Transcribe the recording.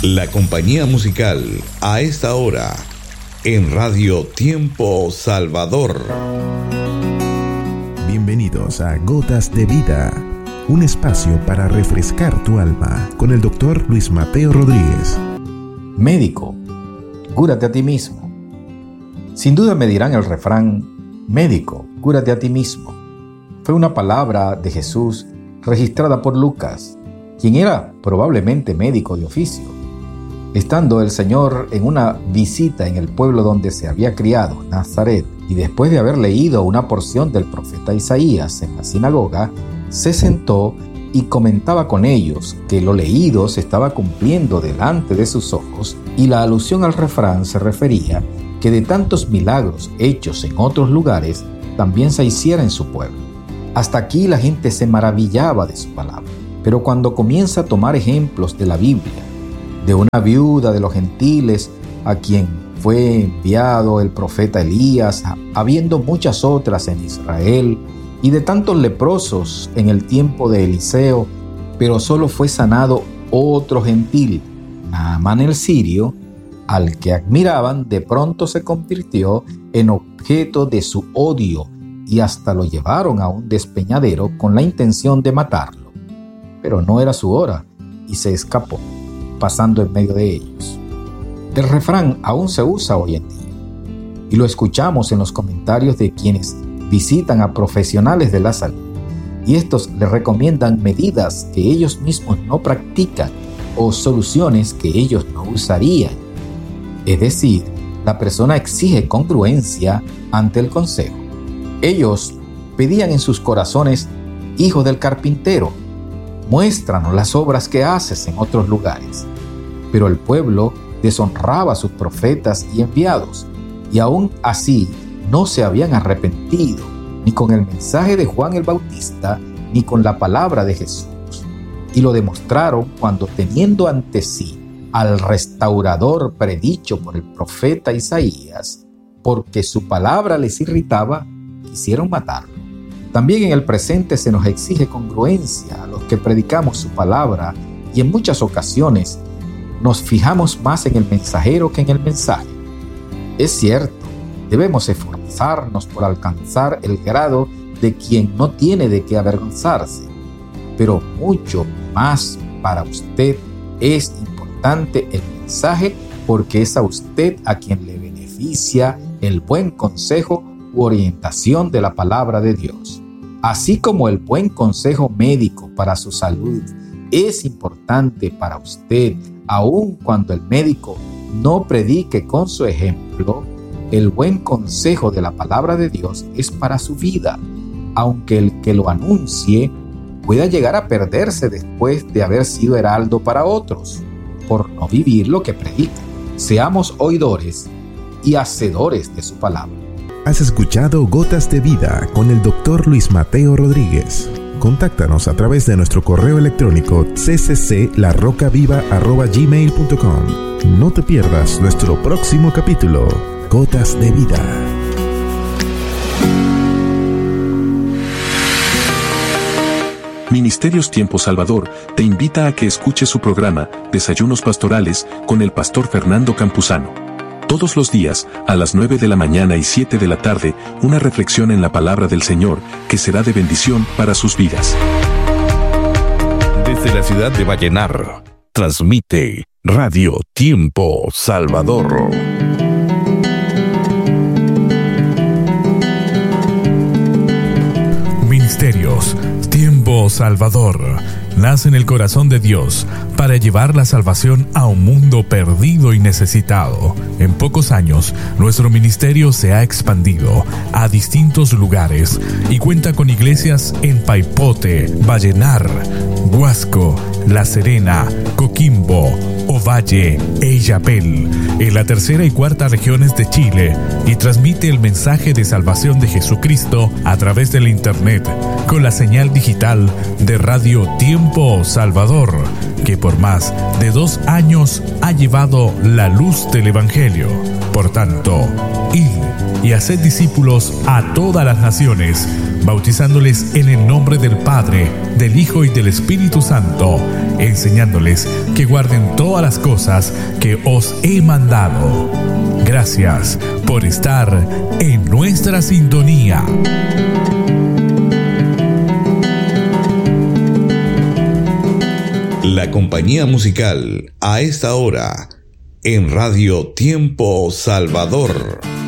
La compañía musical a esta hora en Radio Tiempo Salvador. Bienvenidos a Gotas de Vida, un espacio para refrescar tu alma con el Dr. Luis Mateo Rodríguez. Médico, cúrate a ti mismo. Sin duda me dirán el refrán: médico, cúrate a ti mismo. Fue una palabra de Jesús registrada por Lucas, quien era probablemente médico de oficio. Estando el Señor en una visita en el pueblo donde se había criado, Nazaret, y después de haber leído una porción del profeta Isaías en la sinagoga, se sentó y comentaba con ellos que lo leído se estaba cumpliendo delante de sus ojos, y la alusión al refrán se refería que de tantos milagros hechos en otros lugares, también se hiciera en su pueblo. Hasta aquí la gente se maravillaba de su palabra, pero cuando comienza a tomar ejemplos de la Biblia, de una viuda de los gentiles a quien fue enviado el profeta Elías, habiendo muchas otras en Israel, y de tantos leprosos en el tiempo de Eliseo, pero solo fue sanado otro gentil, Naamán el sirio, al que admiraban, de pronto se convirtió en objeto de su odio y hasta lo llevaron a un despeñadero con la intención de matarlo. Pero no era su hora y se escapó, pasando en medio de ellos. El refrán aún se usa hoy en día y lo escuchamos en los comentarios de quienes visitan a profesionales de la salud, y estos les recomiendan medidas que ellos mismos no practican o soluciones que ellos no usarían. Es decir, la persona exige congruencia ante el consejo. Ellos pedían en sus corazones: hijo del carpintero, muéstranos las obras que haces en otros lugares. Pero el pueblo deshonraba a sus profetas y enviados, y aún así no se habían arrepentido, ni con el mensaje de Juan el Bautista, ni con la palabra de Jesús. Y lo demostraron cuando, teniendo ante sí al restaurador predicho por el profeta Isaías, porque su palabra les irritaba, quisieron matarlo. También en el presente se nos exige congruencia a los que predicamos su palabra, y en muchas ocasiones nos fijamos más en el mensajero que en el mensaje. Es cierto, debemos esforzarnos por alcanzar el grado de quien no tiene de qué avergonzarse, pero mucho más para usted es importante el mensaje, porque es a usted a quien le beneficia el buen consejo u orientación de la palabra de Dios. Así como el buen consejo médico para su salud es importante para usted, aun cuando el médico no predique con su ejemplo, el buen consejo de la palabra de Dios es para su vida, aunque el que lo anuncie pueda llegar a perderse después de haber sido heraldo para otros, por no vivir lo que predica. Seamos oidores y hacedores de su palabra. Has escuchado Gotas de Vida con el Dr. Luis Mateo Rodríguez. Contáctanos a través de nuestro correo electrónico ccclarrocaviva@gmail.com. No te pierdas nuestro próximo capítulo, Gotas de Vida. Ministerios Tiempo Salvador te invita a que escuches su programa Desayunos Pastorales con el pastor Fernando Campuzano. Todos los días, a las 9 de la mañana y 7 de la tarde, una reflexión en la palabra del Señor que será de bendición para sus vidas. Desde la ciudad de Vallenar, transmite Radio Tiempo Salvador. Ministerios Tiempo Salvador nace en el corazón de Dios para llevar la salvación a un mundo perdido y necesitado. En pocos años, nuestro ministerio se ha expandido a distintos lugares y cuenta con iglesias en Paipote, Vallenar, Huasco, La Serena, Coquimbo, Ovalle e Illapel, en la tercera y cuarta regiones de Chile, y transmite el mensaje de salvación de Jesucristo a través del internet con la señal digital de Radio Tiempo Salvador, que por más de 2 años ha llevado la luz del Evangelio. Por tanto, id y haced discípulos a todas las naciones, bautizándoles en el nombre del Padre, del Hijo y del Espíritu Santo, enseñándoles que guarden todas las cosas que os he mandado. Gracias por estar en nuestra sintonía. La compañía musical a esta hora en Radio Tiempo Salvador.